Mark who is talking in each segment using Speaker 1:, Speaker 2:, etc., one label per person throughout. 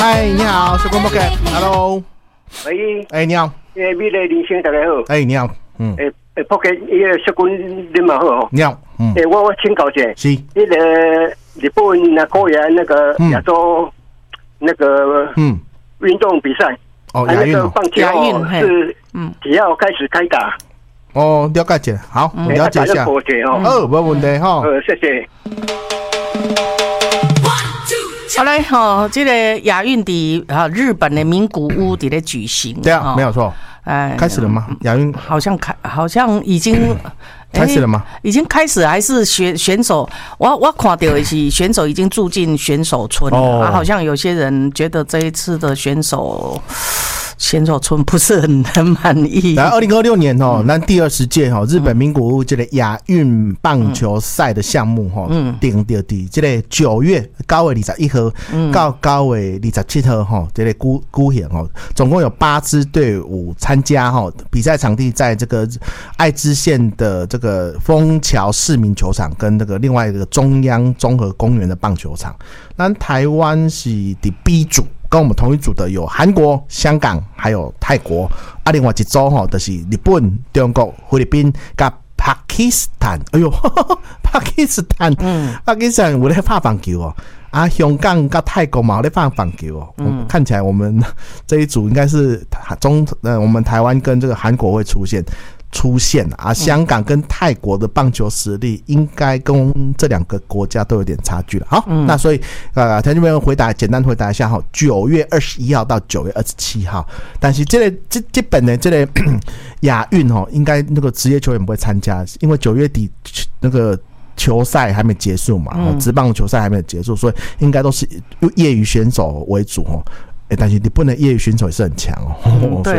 Speaker 1: 嗨，你好，小广播客 ，Hello。
Speaker 2: 喂，
Speaker 1: 哎，你好。
Speaker 2: 美丽人生大家好。
Speaker 1: 哎，你好。
Speaker 2: 播客伊个小君你嘛好。
Speaker 1: 你好。
Speaker 2: 我请教一下，
Speaker 1: 是
Speaker 2: 那个日本那个那个亚洲那个运动比赛，
Speaker 1: 亚运
Speaker 2: 棒球是只要开始开打。
Speaker 1: 哦，了解一下，好，了解一下。没问题哈。
Speaker 2: 谢谢。
Speaker 3: 好嘞，这个亚运的日本的名古屋在举行。
Speaker 1: 对啊，没有错。开始了吗？亚运
Speaker 3: 好像已经
Speaker 1: 开始了吗？
Speaker 3: 已经开始，还是选手？我看到的是选手已经住进选手村了。好像有些人觉得这一次的选手村不是很满意。
Speaker 1: 来，2026年咱第20届日本名古屋这个亚运棒球赛的项目定到伫这个9月9月21号到9月27号这个举行总共有8支队伍参加比赛场地在这个爱知县的这个丰桥市民球场跟这个另外一个中央综合公园的棒球场。那台湾是第 B 组。跟我们同一组的有韩国、香港还有泰国，另外一组就是日本、中国、菲律宾跟巴基斯坦。哎呦，巴基斯坦有在打棒球香港跟泰国嘛有在打棒球看起来我们这一组应该是我们台湾跟这个韩国会出现香港跟泰国的棒球实力应该跟这两个国家都有点差距了。好，那所以听众朋友简单回答一下9月21号到9月27号，但是这本的这个亚运应该那个职业球员不会参加，因为9月底那个球赛还没结束嘛，职棒球赛还没有结束，所以应该都是业余选手为主但是日本的业余选手也是很强
Speaker 3: 对，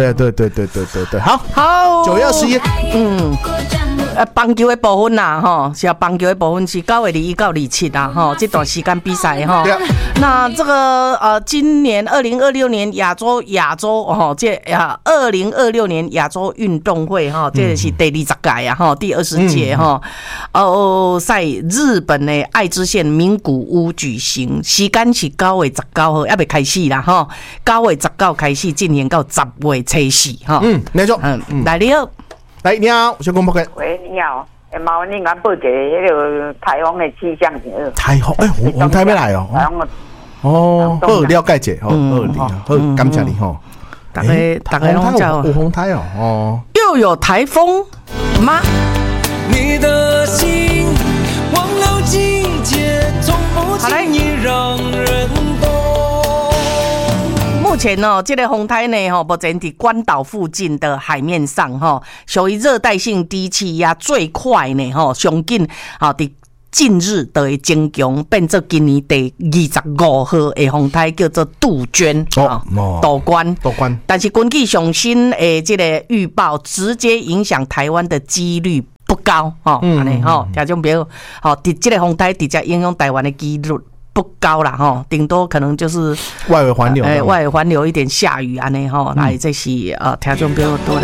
Speaker 1: 好，9月21，
Speaker 3: 棒球的部分啦，是棒球的部分是9月21到27啦，这段时间比赛那这个今年2026年亚洲这2026年亚洲运动会这是第20届第20届在日本的爱知县名古屋举行，时间是9月19号还没开始啦9月19开始进行到10月初4
Speaker 1: 没错。
Speaker 3: 来你好。
Speaker 1: 来，你好，小公播客。
Speaker 4: 喂，你好，麻烦你给我报一个那个台风的气象。
Speaker 1: 台风，红台要来好，了解者，好，感谢你
Speaker 3: 大家拢叫
Speaker 1: 有红台
Speaker 3: 又有台风吗？
Speaker 5: 你的心忘了季节，从不轻易让人懂。
Speaker 3: 目前这个风台呢目前在关岛附近的海面上属于热带性低气压，最快呢上紧在近日就会增强，变作今年第25号的风台，叫做杜鹃杜关。但是根据最新的这个预报，直接影响台湾的几率不高听众朋友这个风台直接影响台湾的几率不高啦顶多可能就是
Speaker 1: 外围环流，
Speaker 3: 外围环流一点下雨安尼来这是听众朋友都